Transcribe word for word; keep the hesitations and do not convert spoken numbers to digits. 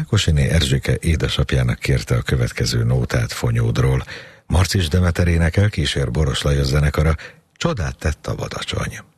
Kosiné Erzsike édesapjának kérte a következő nótát Fonyódról. Marcis Demeter énekel, kísér Boros Lajos zenekara, Csodát tett a vadacsony.